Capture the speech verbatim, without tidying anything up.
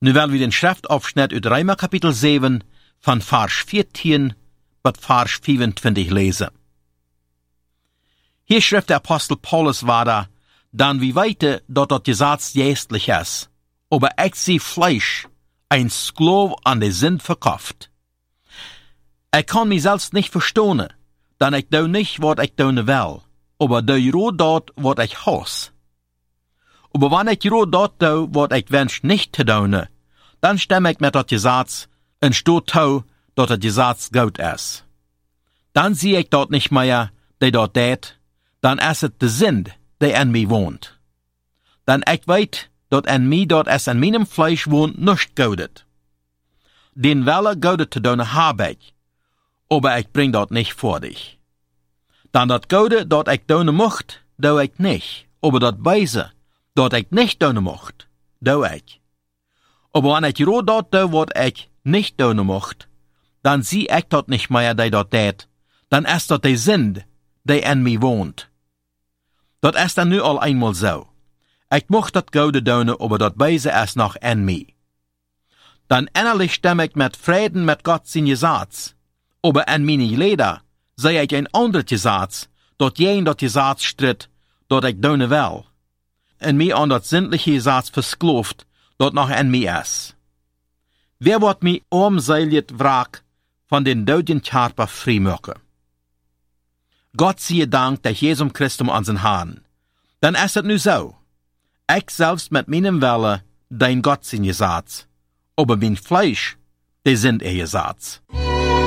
Nu wollen wir den Schriftaufschnitt uit Römer Kapitel sieben von Vers vierzehn bis Vers vierundzwanzig lesen. Hier schreibt der Apostel Paulus weiter, dann wie weite, dat dat Gesetz geestlich ist, aber ich sie Fleisch, ein Sklav an der Sinn verkauft. Ich kann mich selbst nicht verstehen, dann ich do nicht, wat ich tun will, aber do ro dort, wat ich hasse. Aber wenn ich ro dort do, wat ich wünsch nicht zu tun, dann stimme ich mit dat Gesetz und stehe zu, dat das Gesetz gut ist. Dann sehe ich dort nicht mehr, der dort tät, dann ist es der Sinn, der in mir wohnt. Dann ich weet, dat in mir dort es in meinem Fleisch wohnt, nicht goudet. Den Welle goudet zu tun habe ich, aber ich bring dort nicht vor dich. Dann dat Goude, dat ich tun mocht, do ich nicht, aber dat Weise, dat ich nicht tun mocht, do ich. Aber wenn ich ro dort do, wat ich nicht tun mocht, dann sieh ich dort nicht mehr, der dort tät, dann ist dort der Sinn, der in mir wohnt. Dat ist dann nu al einmal so. Ich mocht dat Goude tun, aber dat Weise ist noch in mir. Dann innerlich stimme ich mit Frieden mit Gott sein Gesetz, aber in meine Leder sei ich ein anderes Gesetz, dat jen dat Gesetz stritt, dat ich tun will. In mir an dat sinnliche Gesetz verskloft, dat noch in mir ist. Wer wird mir umseilet wrak von den doden Körper freimachen? Gott sei Dank, dass Jesus Christus an sein Herrn. Dann ist es nu so. Ich selbst mit meinem Wille, dein Gott sein Gesetz, aber mein Fleisch, der sind ihr Gesetz.